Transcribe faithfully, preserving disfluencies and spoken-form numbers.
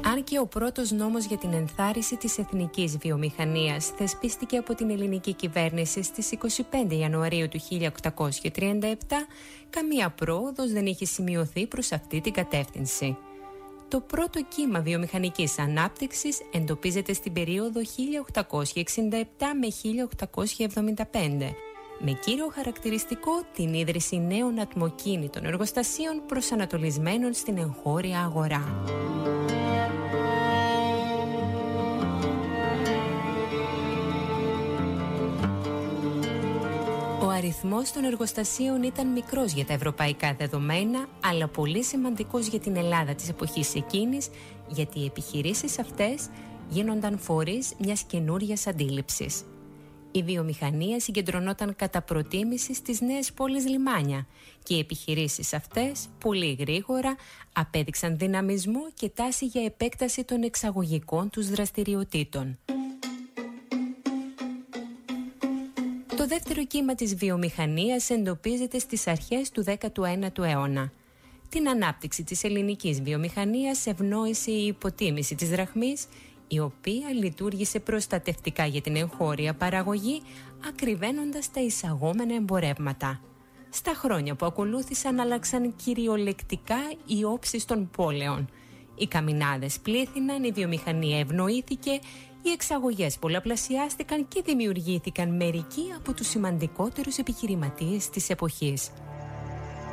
Αν και ο πρώτος νόμος για την ενθάρρυνση της εθνικής βιομηχανίας θεσπίστηκε από την ελληνική κυβέρνηση στις είκοσι πέντε Ιανουαρίου του χίλια οκτακόσια τριάντα επτά, καμία πρόοδος δεν είχε σημειωθεί προς αυτή την κατεύθυνση. Το πρώτο κύμα βιομηχανικής ανάπτυξης εντοπίζεται στην περίοδο χίλια οκτακόσια εξήντα επτά με χίλια οκτακόσια εβδομήντα πέντε, με κύριο χαρακτηριστικό την ίδρυση νέων ατμοκίνητων εργοστασίων προσανατολισμένων στην εγχώρια αγορά. Ο αριθμός των εργοστασίων ήταν μικρός για τα ευρωπαϊκά δεδομένα, αλλά πολύ σημαντικός για την Ελλάδα της εποχής εκείνης, γιατί οι επιχειρήσεις αυτές γίνονταν φορείς μιας καινούριας αντίληψης. Η βιομηχανία συγκεντρωνόταν κατά προτίμηση στις νέες πόλεις λιμάνια και οι επιχειρήσεις αυτές πολύ γρήγορα απέδειξαν δυναμισμό και τάση για επέκταση των εξαγωγικών τους δραστηριοτήτων. Το δεύτερο κύμα της βιομηχανίας εντοπίζεται στις αρχές του δέκατου ένατου αιώνα. Την ανάπτυξη της ελληνικής βιομηχανίας ευνόησε η υποτίμηση της δραχμής, η οποία λειτουργήσε προστατευτικά για την εγχώρια παραγωγή, ακριβένοντας τα εισαγόμενα εμπορεύματα. Στα χρόνια που ακολούθησαν άλλαξαν κυριολεκτικά οι όψεις των πόλεων. Οι καμινάδες πλήθυναν, η βιομηχανία ευνοήθηκε, οι εξαγωγές πολλαπλασιάστηκαν και δημιουργήθηκαν μερικοί από τους σημαντικότερους επιχειρηματίες της εποχής.